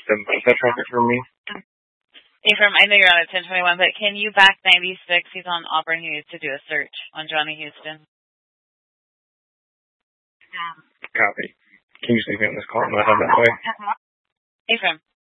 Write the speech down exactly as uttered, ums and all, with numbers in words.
Houston. Is that traffic for me? Ephraim, I know you're on at ten twenty-one, but can you back ninety-six? He's on Auburn. He needs to do a search on Johnny Houston. Copy. Can you just leave me on this call and not have that way? Ephraim.